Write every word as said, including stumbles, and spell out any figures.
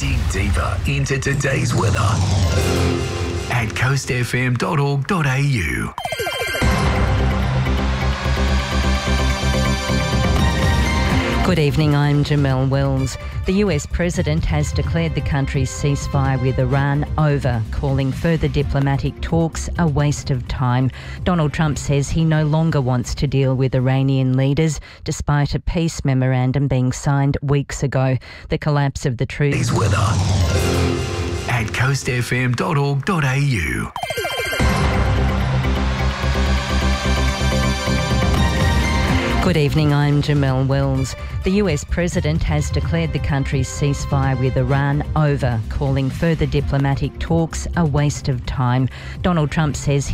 Dig deeper into today's weather at coast f m dot org dot a u. Good evening, I'm Jamelle Wells. The U S President has declared the country's ceasefire with Iran over, calling further diplomatic talks a waste of time. Donald Trump says he no longer wants to deal with Iranian leaders, despite a peace memorandum being signed weeks ago. The collapse of the truce. Weather at coast f m dot org dot a u. Good evening, I'm Jamelle Wells. The U S President has declared the country's ceasefire with Iran over, calling further diplomatic talks a waste of time. Donald Trump says he